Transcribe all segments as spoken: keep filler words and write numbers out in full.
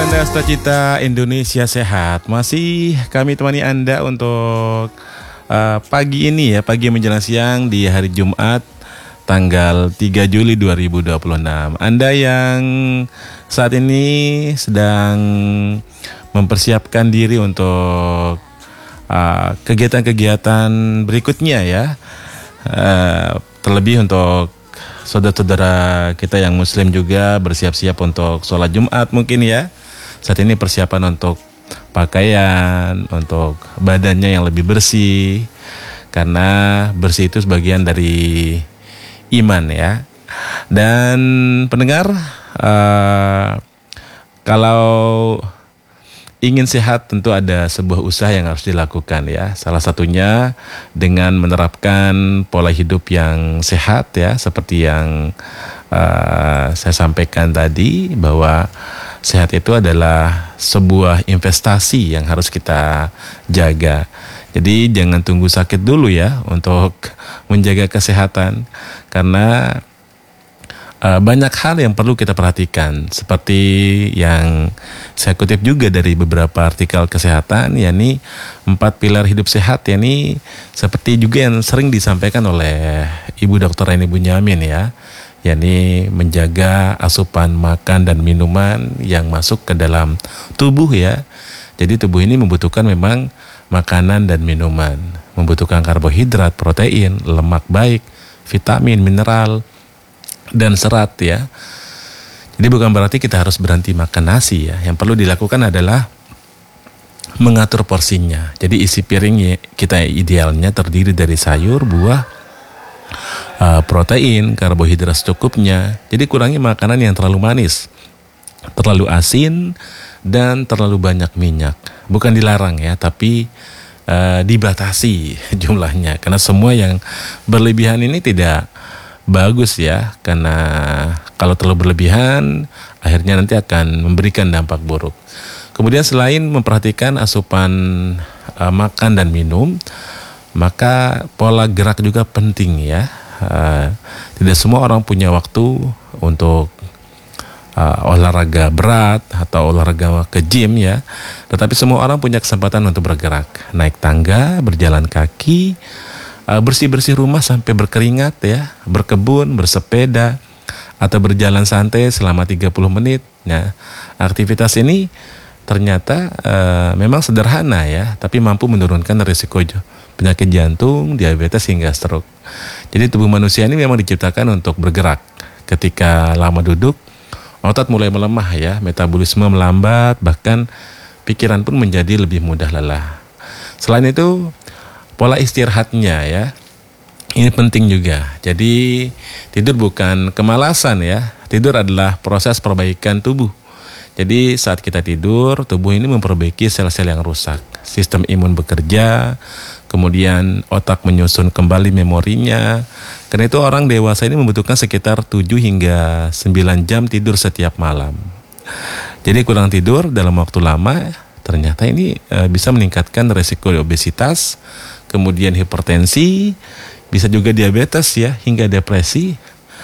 Anda Cita Indonesia Sehat. Masih kami temani Anda untuk uh, pagi ini ya, pagi menjelang siang di hari Jumat tanggal tiga Juli dua ribu dua puluh enam. Anda yang saat ini sedang mempersiapkan diri untuk uh, kegiatan-kegiatan berikutnya ya, uh, terlebih untuk saudara-saudara kita yang muslim juga bersiap-siap untuk sholat Jumat mungkin ya. Saat ini persiapan untuk pakaian, untuk badannya yang lebih bersih, karena bersih itu sebagian dari iman ya. Dan pendengar, uh, kalau ingin sehat tentu ada sebuah usaha yang harus dilakukan ya. Salah satunya dengan menerapkan pola hidup yang sehat ya, seperti yang uh, saya sampaikan tadi, bahwa sehat itu adalah sebuah investasi yang harus kita jaga. Jadi jangan tunggu sakit dulu ya untuk menjaga kesehatan, karena Uh, banyak hal yang perlu kita perhatikan, seperti yang saya kutip juga dari beberapa artikel kesehatan, yakni empat pilar hidup sehat, yakni seperti juga yang sering disampaikan oleh Ibu Dokter Eni Bunyamin ya, yakni menjaga asupan makan dan minuman yang masuk ke dalam tubuh ya. Jadi tubuh ini membutuhkan memang makanan dan minuman, membutuhkan karbohidrat, protein, lemak baik, vitamin, mineral, dan serat ya. Jadi bukan berarti kita harus berhenti makan nasi ya. Yang perlu dilakukan adalah mengatur porsinya. Jadi isi piring kita idealnya terdiri dari sayur, buah, uh, protein, karbohidrat secukupnya. Jadi kurangi makanan yang terlalu manis, terlalu asin, dan terlalu banyak minyak. Bukan dilarang ya, tapi uh, dibatasi jumlahnya. Karena semua yang berlebihan ini tidak bagus ya, karena kalau terlalu berlebihan akhirnya nanti akan memberikan dampak buruk. Kemudian selain memperhatikan asupan uh, makan dan minum, maka pola gerak juga penting ya. Uh, tidak semua orang punya waktu untuk uh, olahraga berat atau olahraga ke gym ya, tetapi semua orang punya kesempatan untuk bergerak, naik tangga, berjalan kaki, bersih-bersih rumah sampai berkeringat ya, berkebun, bersepeda, atau berjalan santai selama tiga puluh menit. Nah, aktivitas ini ternyata uh, memang sederhana ya, tapi mampu menurunkan risiko penyakit jantung, diabetes hingga stroke. Jadi tubuh manusia ini memang diciptakan untuk bergerak. Ketika lama duduk, otot mulai melemah ya, metabolisme melambat, bahkan pikiran pun menjadi lebih mudah lelah. Selain itu, pola istirahatnya ya, ini penting juga. Jadi tidur bukan kemalasan ya, tidur adalah proses perbaikan tubuh. Jadi saat kita tidur, tubuh ini memperbaiki sel-sel yang rusak, sistem imun bekerja, kemudian otak menyusun kembali memorinya. Karena itu orang dewasa ini membutuhkan sekitar tujuh hingga sembilan jam tidur setiap malam. Jadi kurang tidur dalam waktu lama ternyata ini e, bisa meningkatkan resiko obesitas, kemudian hipertensi, bisa juga diabetes ya, hingga depresi.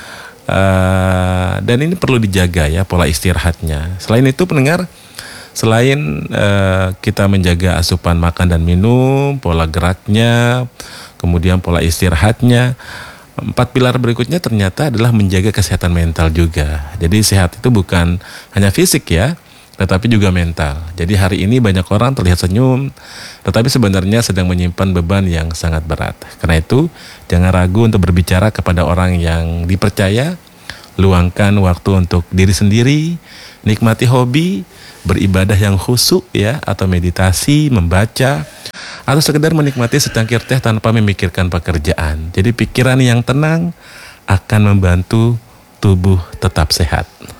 Uh, dan ini perlu dijaga ya pola istirahatnya. Selain itu pendengar, selain uh, kita menjaga asupan makan dan minum, pola geraknya, kemudian pola istirahatnya, empat pilar berikutnya ternyata adalah menjaga kesehatan mental juga. Jadi sehat itu bukan hanya fisik ya, tetapi juga mental. Jadi hari ini banyak orang terlihat senyum, tetapi sebenarnya sedang menyimpan beban yang sangat berat. Karena itu, jangan ragu untuk berbicara kepada orang yang dipercaya, luangkan waktu untuk diri sendiri, nikmati hobi, beribadah yang khusyuk ya, atau meditasi, membaca, atau sekedar menikmati secangkir teh tanpa memikirkan pekerjaan. Jadi pikiran yang tenang akan membantu tubuh tetap sehat.